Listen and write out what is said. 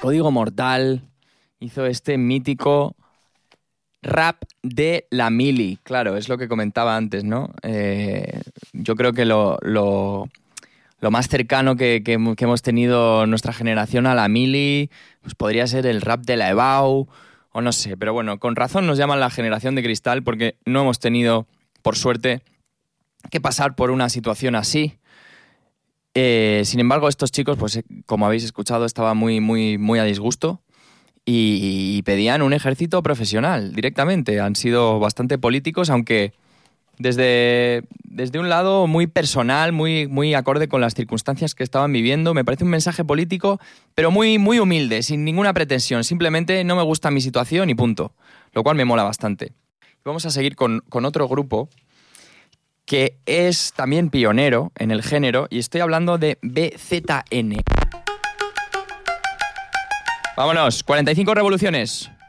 Código Mortal hizo este mítico rap de la mili. Claro, es lo que comentaba antes, ¿no? Yo creo que lo más cercano que hemos tenido nuestra generación a la mili pues podría ser el rap de la EBAU, o no sé. Pero bueno, con razón nos llaman la generación de cristal porque no hemos tenido, por suerte, que pasar por una situación así. Sin embargo, estos chicos, pues como habéis escuchado, estaban muy a disgusto y pedían un ejército profesional directamente. Han sido bastante políticos, aunque desde un lado muy personal, muy acorde con las circunstancias que estaban viviendo. Me parece un mensaje político, pero muy humilde, sin ninguna pretensión. Simplemente no me gusta mi situación y punto, lo cual me mola bastante. Vamos a seguir con otro grupo que es también pionero en el género, y estoy hablando de BZN. Vámonos, 45 revoluciones.